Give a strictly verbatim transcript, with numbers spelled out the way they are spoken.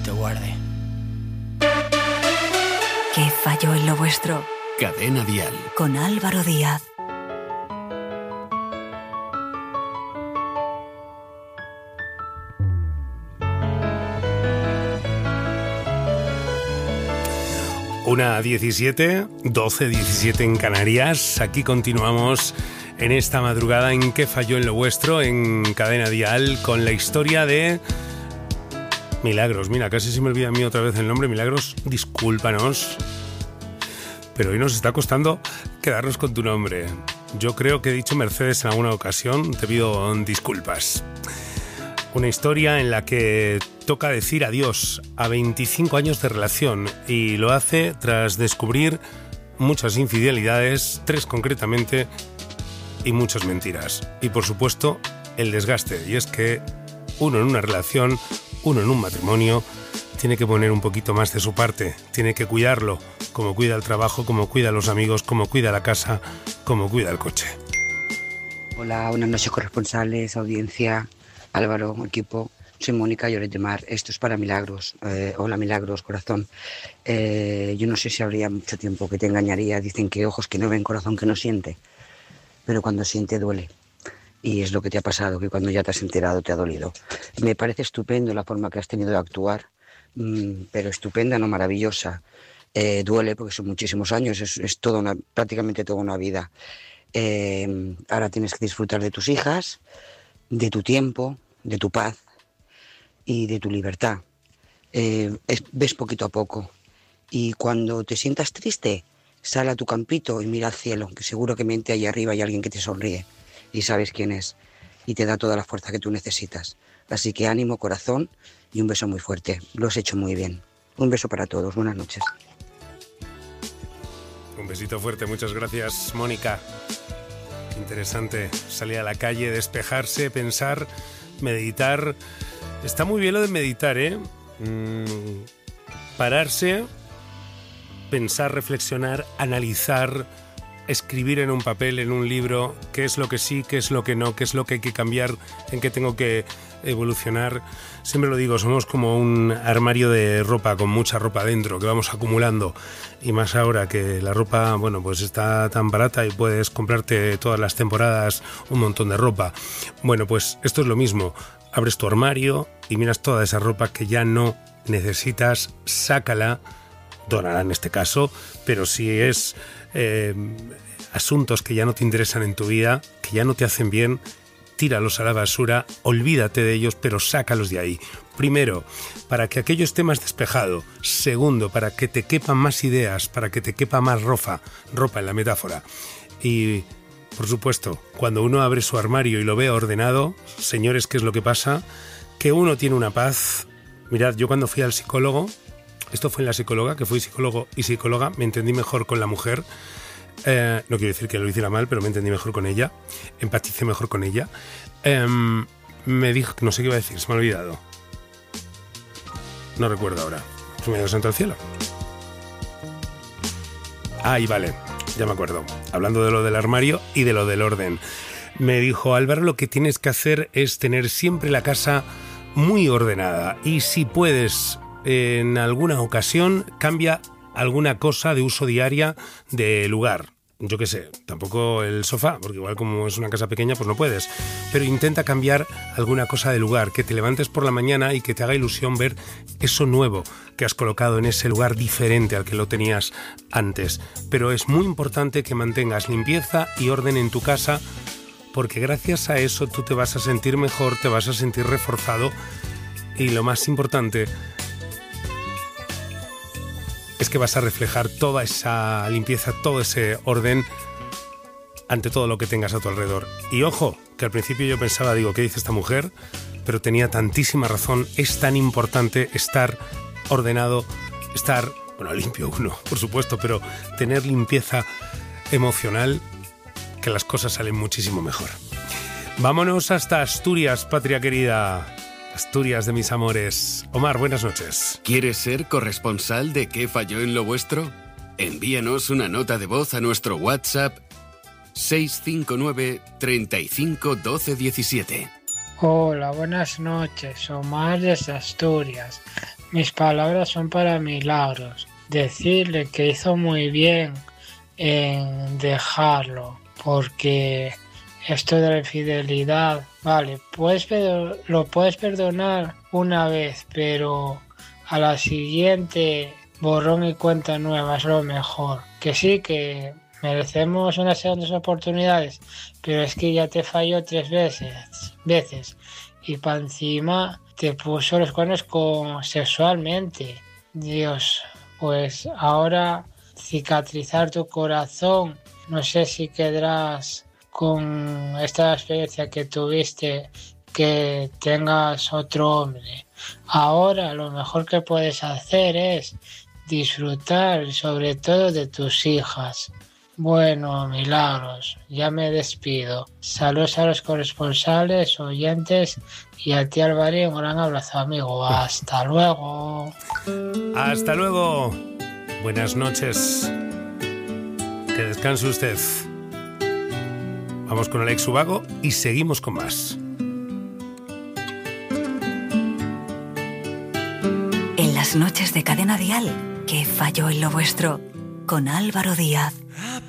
te guarde. ¿Qué falló en lo vuestro? Cadena Dial. Con Álvaro Díaz. Una diecisiete, doce diecisiete en Canarias. Aquí continuamos en esta madrugada en ¿Qué falló en lo vuestro? En Cadena Dial, con la historia de Milagros. Mira, casi se me olvida a mí otra vez el nombre. Milagros, discúlpanos, pero hoy nos está costando quedarnos con tu nombre. Yo creo que he dicho Mercedes en alguna ocasión. Te pido disculpas. Una historia en la que toca decir adiós a veinticinco años de relación, y lo hace tras descubrir muchas infidelidades, tres concretamente, y muchas mentiras. Y por supuesto, el desgaste. Y es que uno en una relación, uno en un matrimonio, tiene que poner un poquito más de su parte. Tiene que cuidarlo, como cuida el trabajo, como cuida a los amigos, como cuida la casa, como cuida el coche. Hola, buenas noches, corresponsales, audiencia, Álvaro, equipo. Soy Mónica Lloret de Mar. Esto es para Milagros. Eh, hola, Milagros, corazón. Eh, yo no sé si habría mucho tiempo que te engañaría. Dicen que ojos que no ven, corazón que no siente. Pero cuando siente duele. Y es lo que te ha pasado, que cuando ya te has enterado te ha dolido. Me parece estupendo la forma que has tenido de actuar, mmm, pero estupenda, no maravillosa. Eh, duele porque son muchísimos años, es, es toda una, prácticamente toda una vida. Eh, ahora tienes que disfrutar de tus hijas, de tu tiempo, de tu paz y de tu libertad. Eh, es, ves poquito a poco. Y cuando te sientas triste, sal a tu campito y mira al cielo, que seguro que mente ahí arriba hay alguien que te sonríe y sabes quién es y te da toda la fuerza que tú necesitas. Así que ánimo, corazón, y un beso muy fuerte. Lo has hecho muy bien. Un beso para todos. Buenas noches. Un besito fuerte. Muchas gracias, Mónica. Qué interesante salir a la calle, despejarse, pensar, meditar. Está muy bien lo de meditar, ¿eh? Mm, pararse, pensar, reflexionar, analizar, escribir en un papel, en un libro, qué es lo que sí, qué es lo que no, qué es lo que hay que cambiar, en qué tengo que evolucionar. Siempre lo digo, somos como un armario de ropa con mucha ropa dentro que vamos acumulando, y más ahora que la ropa, bueno, pues está tan barata y puedes comprarte todas las temporadas un montón de ropa. Bueno, pues esto es lo mismo. Abres tu armario y miras toda esa ropa que ya no necesitas, sácala, dónala en este caso, pero si es eh, asuntos que ya no te interesan en tu vida, que ya no te hacen bien, tíralos a la basura, olvídate de ellos, pero sácalos de ahí. Primero, para que aquello esté más despejado. Segundo, para que te quepan más ideas, para que te quepa más ropa, ropa en la metáfora. Y, por supuesto, cuando uno abre su armario y lo ve ordenado, señores, ¿qué es lo que pasa? Que uno tiene una paz. Mirad, yo cuando fui al psicólogo, esto fue en la psicóloga, que fui psicólogo y psicóloga, me entendí mejor con la mujer. Eh, no quiero decir que lo hiciera mal, pero me entendí mejor con ella, empaticé mejor con ella. Eh, me dijo, no sé qué iba a decir, se me ha olvidado. No recuerdo ahora. Se me dio santo al cielo. Ah, y vale, ya me acuerdo. Hablando de lo del armario y de lo del orden. Me dijo, Álvaro, lo que tienes que hacer es tener siempre la casa muy ordenada. Y si puedes, en alguna ocasión, cambia alguna cosa de uso diaria de lugar. Yo qué sé, tampoco el sofá, porque igual como es una casa pequeña, pues no puedes. Pero intenta cambiar alguna cosa de lugar, que te levantes por la mañana y que te haga ilusión ver eso nuevo que has colocado en ese lugar diferente al que lo tenías antes. Pero es muy importante que mantengas limpieza y orden en tu casa, porque gracias a eso tú te vas a sentir mejor, te vas a sentir reforzado, y lo más importante es que vas a reflejar toda esa limpieza, todo ese orden ante todo lo que tengas a tu alrededor. Y ojo, que al principio yo pensaba, digo, ¿qué dice esta mujer? Pero tenía tantísima razón. Es tan importante estar ordenado, estar, bueno, limpio uno, por supuesto, pero tener limpieza emocional, que las cosas salen muchísimo mejor. Vámonos hasta Asturias, patria querida. Asturias de mis amores. Omar, buenas noches. ¿Quieres ser corresponsal de ¿Qué falló en lo vuestro? Envíanos una nota de voz a nuestro WhatsApp seis cinco nueve, treinta y cinco, doce diecisiete. Hola, buenas noches. Omar desde Asturias. mis palabras son para Milagros. Decirle que hizo muy bien en dejarlo, porque esto de la infidelidad, vale, puedes perdo- lo puedes perdonar una vez, pero a la siguiente borrón y cuenta nueva es lo mejor. Que sí, que merecemos unas segundas oportunidades, pero es que ya te falló tres veces, veces y para encima te puso los cuernos con sexualmente. Dios, pues ahora cicatrizar tu corazón, no sé si quedarás con esta experiencia que tuviste, que tengas otro hombre. Ahora lo mejor que puedes hacer es disfrutar sobre todo de tus hijas. Bueno, Milagros, ya me despido. Saludos a los corresponsales, oyentes y a ti, Alvarín, un gran abrazo, amigo. Hasta luego. Hasta luego. Buenas noches. Que descanse usted. Vamos con Alex Ubago y seguimos con más. En las noches de Cadena Dial, ¿qué falló en lo vuestro? Con Álvaro Díaz.